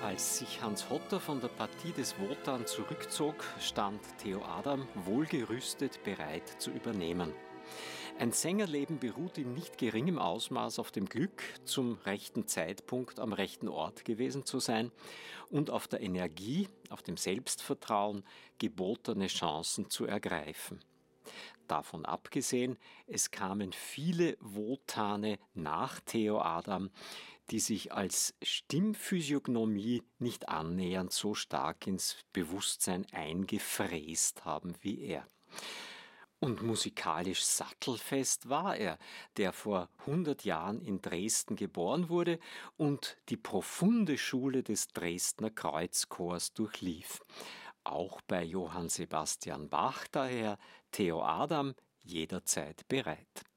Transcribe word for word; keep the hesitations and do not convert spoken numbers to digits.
Als sich Hans Hotter von der Partie des Wotan zurückzog, stand Theo Adam wohlgerüstet bereit zu übernehmen. Ein Sängerleben beruht in nicht geringem Ausmaß auf dem Glück, zum rechten Zeitpunkt am rechten Ort gewesen zu sein und auf der Energie, auf dem Selbstvertrauen, gebotene Chancen zu ergreifen. Davon abgesehen, es kamen viele Wotane nach Theo Adam, die sich als Stimmphysiognomie nicht annähernd so stark ins Bewusstsein eingefräst haben wie er. Und musikalisch sattelfest war er, der vor hundert Jahren in Dresden geboren wurde und die profunde Schule des Dresdner Kreuzchors durchlief. Auch bei Johann Sebastian Bach daher Theo Adam jederzeit bereit.